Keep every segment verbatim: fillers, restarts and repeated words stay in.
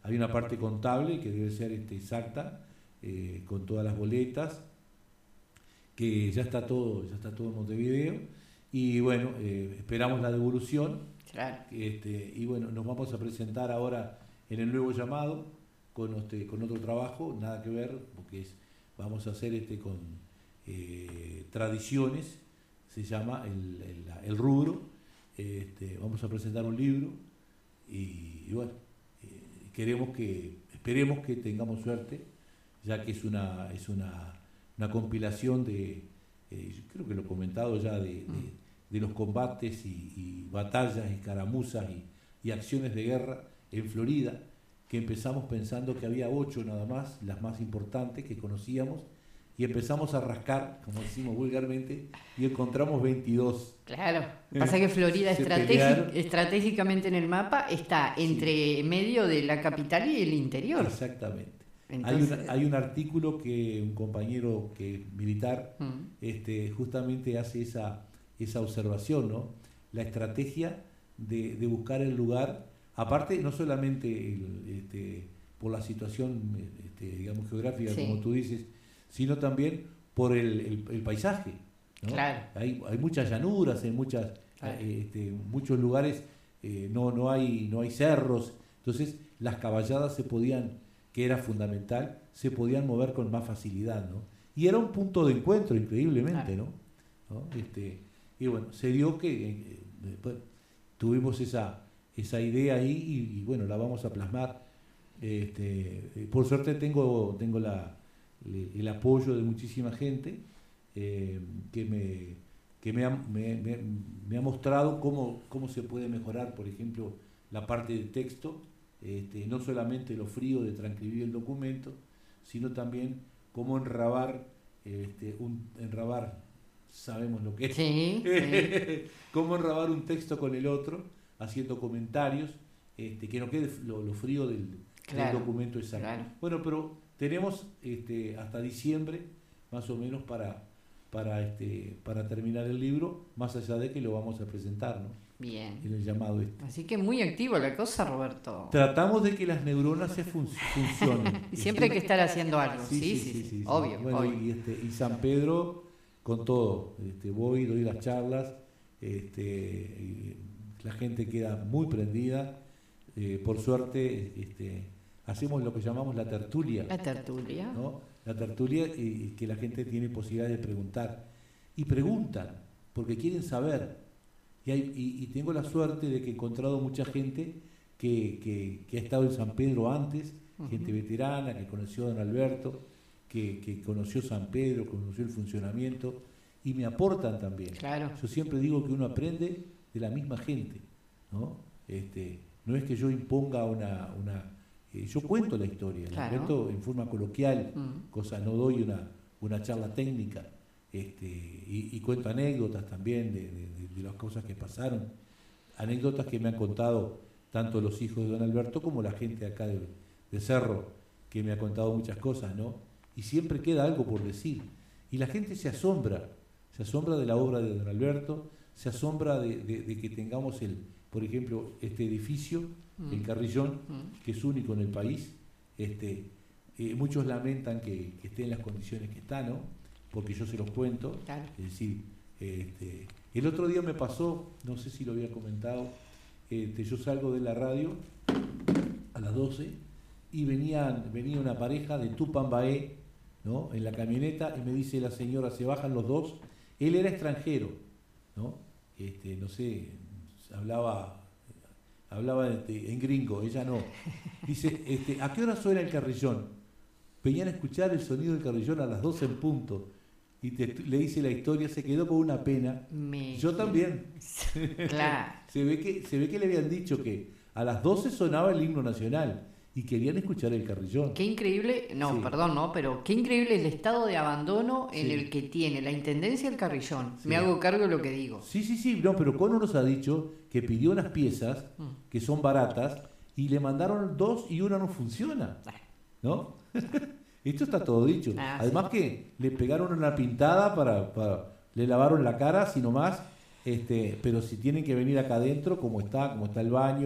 hay una parte contable que debe ser este, exacta, eh, con todas las boletas, que ya está todo, ya está todo en Montevideo, y bueno, eh, esperamos la devolución, claro. este, y bueno, nos vamos a presentar ahora en el nuevo llamado, con, este, con otro trabajo, nada que ver, porque es, vamos a hacer este con eh, tradiciones, se llama el, el, el rubro, este, vamos a presentar un libro, y, y bueno, eh, queremos que, esperemos que tengamos suerte, ya que es una, es una, una compilación de, eh, creo que lo he comentado ya, de, de, de los combates y, y batallas y caramuzas y, y acciones de guerra en Florida, que empezamos pensando que había ocho nada más, las más importantes que conocíamos, y empezamos a rascar, como decimos vulgarmente, y encontramos veintidós. Claro, pasa que Florida estratégic, estratégicamente en el mapa está entre sí. medio de la capital y el interior. Exactamente. Entonces, hay, un, hay un artículo que un compañero que es militar uh-huh. este, justamente hace esa, esa observación, ¿no? La estrategia de, de buscar el lugar, aparte no solamente el, este, por la situación este, digamos geográfica, sí. como tú dices, sino también por el, el, el paisaje, ¿no? Claro. Hay, hay muchas llanuras, en muchas, claro. eh, este, muchos lugares eh, no, no, hay, no hay cerros, entonces las caballadas se podían, que era fundamental, se podían mover con más facilidad, ¿no? Y era un punto de encuentro, increíblemente, claro. ¿no? ¿no? Este, y bueno, se dio que eh, después tuvimos esa, esa idea ahí y, y bueno, la vamos a plasmar. Este, por suerte tengo, tengo la, el apoyo de muchísima gente eh, que, me, que me, ha, me, me, me ha mostrado cómo, cómo se puede mejorar, por ejemplo, la parte de texto. Este, no solamente lo frío de transcribir el documento, sino también cómo enrabar, este, un, enrabar, sabemos lo que es, sí, sí. cómo enrabar un texto con el otro, haciendo comentarios, este, que no quede lo, lo frío del, claro, del documento exacto. Claro. Bueno, pero tenemos este, hasta diciembre, más o menos, para, para, este, para terminar el libro, más allá de que lo vamos a presentar, ¿no? Bien. En el llamado este. Así que muy activo la cosa, Roberto. Tratamos de que las neuronas se fun- funcionen. Y siempre hay que estar haciendo algo. Sí, sí, sí, sí, sí, sí, sí. Obvio. Bueno, obvio. Y, este, y San Pedro, con todo. Este, voy, doy las charlas, este, la gente queda muy prendida. Eh, por suerte, este, hacemos lo que llamamos la tertulia. La tertulia. ¿No? La tertulia, y que la gente tiene posibilidad de preguntar. Y preguntan, porque quieren saber. Y, hay, y, y tengo la suerte de que he encontrado mucha gente que, que, que ha estado en San Pedro antes, uh-huh. gente veterana, que conoció a don Alberto, que, que conoció San Pedro, conoció el funcionamiento, y me aportan también. Claro. Yo siempre digo que uno aprende de la misma gente, ¿no? Este, no es que yo imponga una... una eh, yo cuento la historia, la claro. cuento en forma coloquial, uh-huh. cosa, no doy una, una charla técnica. Este, y, y cuento anécdotas también de, de, de las cosas que pasaron, anécdotas que me han contado tanto los hijos de don Alberto como la gente acá de, de Cerro, que me ha contado muchas cosas, ¿no? Y siempre queda algo por decir, y la gente se asombra, se asombra de la obra de don Alberto, se asombra de, de, de que tengamos, el, por ejemplo, este edificio, mm. el Carrillón, mm. que es único en el país. Este, eh, muchos lamentan que, que esté en las condiciones que está, ¿no? Porque yo se los cuento, claro. Es decir, este, el otro día me pasó, no sé si lo había comentado, este, yo salgo de la radio a las doce y venían, venía una pareja de Tupambaé, ¿no? En la camioneta, y me dice la señora, se bajan los dos, él era extranjero, ¿no? Este, no sé, hablaba, hablaba de, en gringo, ella no. Dice, este, ¿a qué hora suena el Carrillón? Venían a escuchar el sonido del Carrillón a las doce en punto. Y te, le dice la historia, se quedó con una pena. Me Yo también. Claro. se, ve que, se ve que le habían dicho que a las doce sonaba el himno nacional y querían escuchar el Carrillón. Qué increíble, no, sí. perdón, no, pero qué increíble el estado de abandono en sí. el que tiene la Intendencia del Carrillón. Sí. Me hago cargo de lo que digo. Sí, sí, sí, no, pero Cono nos ha dicho que pidió unas piezas mm. que son baratas y le mandaron dos y una no funciona, ¿no? Esto está todo dicho. Ah, Además sí. que le pegaron una pintada para, para le lavaron la cara, sino más, este, pero si tienen que venir acá adentro, como está, como está el baño,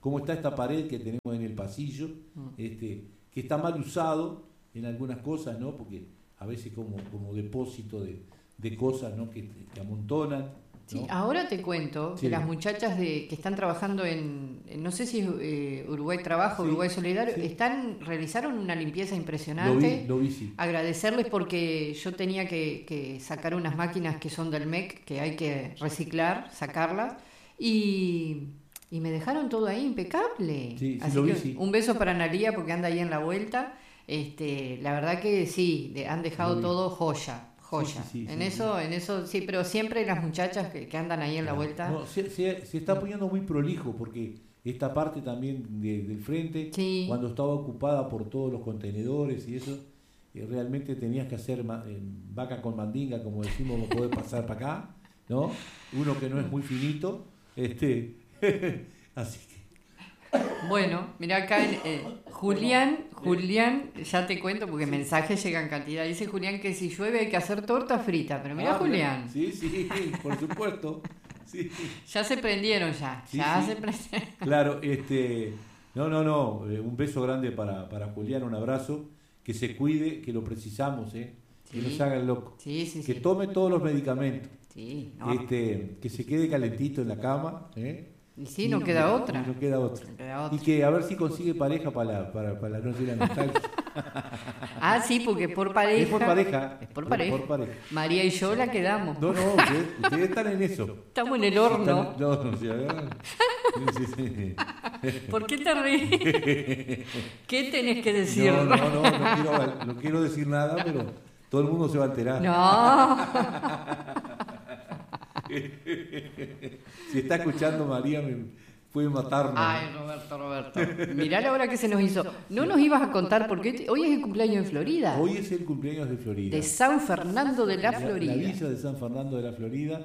cómo está esta pared que tenemos en el pasillo, este, que está mal usado en algunas cosas, ¿no? Porque a veces como, como depósito de, de cosas, ¿no? que, que amontonan. ¿No? Sí, ahora te cuento Sí. que las muchachas de, que están trabajando en, en no sé si es eh, Uruguay Trabajo, Sí, Uruguay Solidario, sí. están realizaron una limpieza Lo impresionante. vi, lo vi, sí. Agradecerles porque yo tenía que, que sacar unas máquinas que son del M E C, que hay que reciclar, sacarlas, y, y me dejaron todo ahí impecable. Sí, sí, Así lo vi, que sí. un beso para Analía porque anda ahí en la vuelta. Este, la verdad que sí, de- han dejado Lo vi. todo joya. Joya. Sí, sí, sí, en sí, eso, en eso sí, pero siempre las muchachas que, que andan ahí en la Claro. vuelta. No, se, se- se está poniendo muy prolijo porque esta parte también de- del frente, Sí. cuando estaba ocupada por todos los contenedores y eso, eh, realmente tenías que hacer ma- eh, vaca con mandinga, como decimos, no puede pasar para acá, ¿no? Uno que no es muy finito, este, así que Bueno, mira acá en, eh, Julián, Julián, ya te cuento porque mensajes llegan cantidad. Dice Julián que si llueve hay que hacer torta frita, pero mira Ah, Julián, Sí, sí, por supuesto. Sí, ya se prendieron ya, Sí, ya sí. se prendieron. claro, este, no, no, no, eh, un beso grande para, para Julián, un abrazo, que se cuide, que lo precisamos, ¿eh? Que Sí. no se haga el loco, Sí, sí, que sí. tome todos los medicamentos, Sí, no. este, que se quede calentito en la cama, ¿eh? Y sí, no queda otra. Y no queda otra. No queda Y otra. que a ver si consigue pareja para la, para, para la noche de la nostalgia. Ah, sí, porque por pareja. Es por pareja. Es por pareja. Por pareja. María y yo la quedamos. No, no, ustedes, ustedes están en eso. Estamos en el horno. Están- no, no, sí, ah, sí, sí, sí. ¿Por qué te ríes? ¿Qué tenés que decir? No, no, no, no quiero, no quiero decir nada, pero todo el mundo se va a enterar. No. Si está escuchando María, me puede matarnos. Ay, Roberto, Roberto. Mirá la hora que se nos hizo. No nos ibas a contar porque te- hoy es el cumpleaños en Florida. Hoy es el cumpleaños de Florida. De San Fernando de la La- Florida. La villa de San Fernando de la Florida,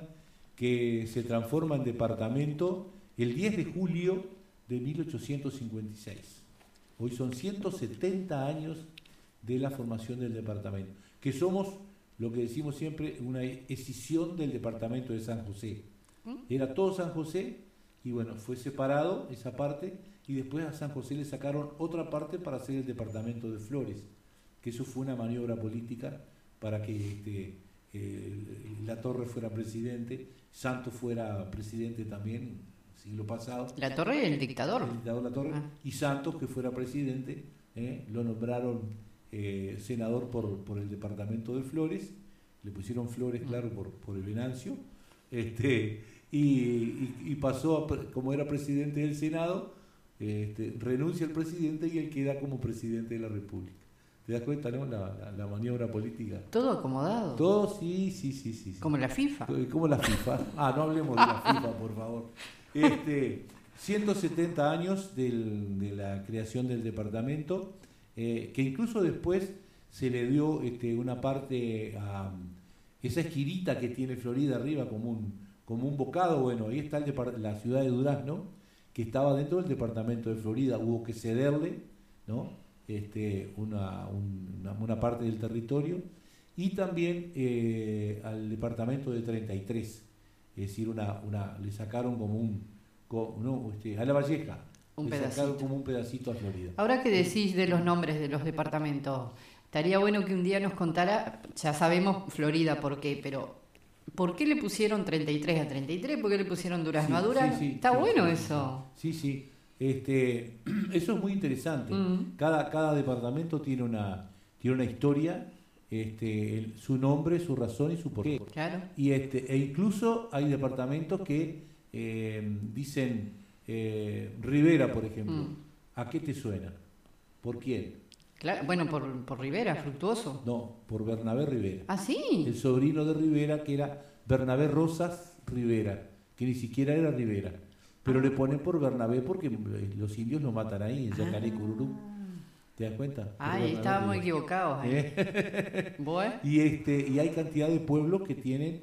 que se transforma en departamento el diez de julio de mil ochocientos cincuenta y seis. Hoy son ciento setenta años de la formación del departamento, que somos lo que decimos siempre, una escisión del departamento de San José. Era todo San José y bueno, fue separado esa parte y después a San José le sacaron otra parte para hacer el departamento de Flores, que eso fue una maniobra política para que este, eh, La Torre fuera presidente, Santos fuera presidente también, siglo pasado, La torre del dictador. el dictador La Torre, Ah. y Santos, que fuera presidente, eh, lo nombraron eh, senador por, por el departamento de Flores, le pusieron Flores, claro, por, por el Venancio, este, y, y- y pasó, a pre- como era presidente del Senado, este, renuncia al presidente y él queda como presidente de la República. ¿Te das cuenta, no? La, la- la maniobra política. Todo acomodado. Todo, sí, sí, sí, sí. sí. Como la FIFA. Como la FIFA. Ah, no hablemos de la FIFA, por favor. Este, ciento setenta años del- de la creación del departamento, eh, que incluso después se le dio este, una parte a esa esquinita que tiene Florida arriba como un, como un bocado. Bueno, ahí está el depart- la ciudad de Durazno, que estaba dentro del departamento de Florida. Hubo que cederle, ¿no? este, una, un- una, una parte del territorio, y también eh, al departamento de treinta y tres, es decir, una, una, le sacaron como un, co- no, este, a La Valleja, Un le sacaron pedacito. como un pedacito a Florida. Ahora que decís de los nombres de los departamentos, estaría bueno que un día nos contara, ya sabemos Florida por qué, pero ¿por qué le pusieron treinta y tres a treinta y tres? ¿Por qué le pusieron Durazno a Sí, Durazno? sí, sí, Está sí, bueno sí, eso. Sí, sí. Este, eso es muy interesante. Mm. Cada, cada departamento tiene una, tiene una historia, este, el- su nombre, su razón y su porqué. Claro. Y este, e incluso hay departamentos que eh, dicen eh, Rivera, por ejemplo. Mm. ¿A qué te suena? ¿Por quién? Claro, bueno, por, por Rivera, Fructuoso. No, por Bernabé Rivera. Ah, sí. El sobrino de Rivera, que era Bernabé Rosas Rivera, que ni siquiera era Rivera. Pero le ponen por Bernabé porque eh, los indios lo matan ahí, en Yacaré, Cururú. ¿Te das cuenta? Ah, Por ahí Bernabé estábamos Rivera. equivocados. ahí. ¿Eh? Bueno. Y este y hay cantidad de pueblos que tienen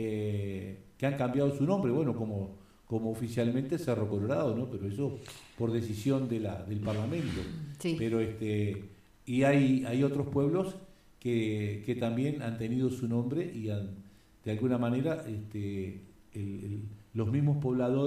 eh, que han cambiado su nombre, bueno, como como oficialmente Cerro Colorado, ¿no? Pero eso por decisión de la del Parlamento. Sí. Pero este y hay hay otros pueblos que, que también han tenido su nombre y han, de alguna manera este el- el- los mismos pobladores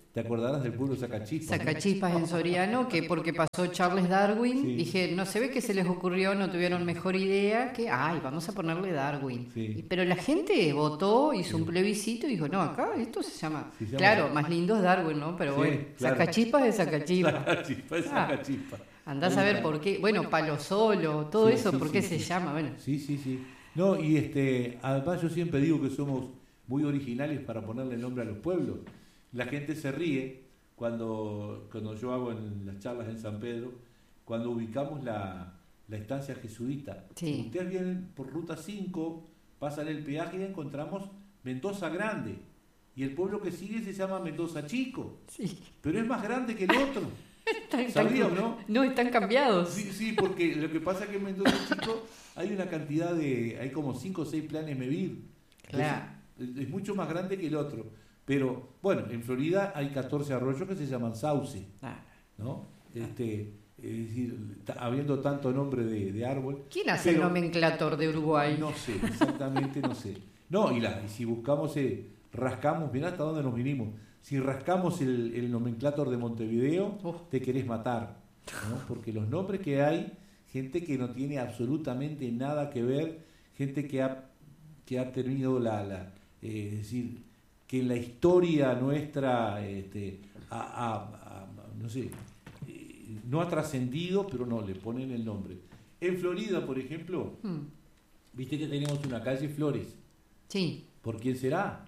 te acordarás del pueblo Sacachispas. Sacachispas en Soriano, que porque pasó Charles Darwin, Sí. dije, no se ve que se les ocurrió, no tuvieron mejor idea que, ay, vamos a ponerle Darwin. Sí. Y- Pero la gente votó, hizo Sí. un plebiscito y dijo, no, acá esto se llama, Se llama- claro, más lindo es Darwin, ¿no? Pero Sí, bueno, claro. Sacachispas es Sacachispas. Sacachispas, Ah. Sacachispas. Andás a ver por qué, bueno, Palo Solo, todo Sí, eso, sí, ¿por sí, qué sí. se llama? Bueno, Sí, sí, sí. No, y este, además yo siempre digo que somos muy originales para ponerle nombre a los pueblos. La gente se ríe cuando, cuando yo hago en las charlas en San Pedro, cuando ubicamos la, la estancia jesuita. Sí. Ustedes vienen por ruta cinco, pasan el peaje y encontramos Mendoza Grande. Y el pueblo que sigue se llama Mendoza Chico. sí. Pero es más grande que el otro. Están- ¿Sabía o están- no? No, están cambiados. Sí, sí, porque lo que pasa es que en Mendoza Chico hay una cantidad de, hay como cinco o seis planes Mevir. Claro. Entonces, es mucho más grande que el otro. Pero, bueno, en Florida hay catorce arroyos que se llaman sauce, Ah. ¿no? Este, es decir, ta- habiendo tanto nombre de, de árbol. ¿Quién hace el pero- nomenclator de Uruguay? No sé, exactamente no sé. No, y, la, y si buscamos, eh, rascamos, mirá hasta dónde nos vinimos. Si rascamos el, el nomenclator de Montevideo, Uf. te querés matar, ¿no? Porque los nombres que hay, gente que no tiene absolutamente nada que ver, gente que ha, que ha tenido la, la eh, es decir, que en la historia nuestra, este, ha- ha- ha- no sé, eh, no ha trascendido, pero no, le ponen el nombre. En Florida, por ejemplo, Hmm. viste que tenemos una calle Flores. Sí, ¿Por quién será?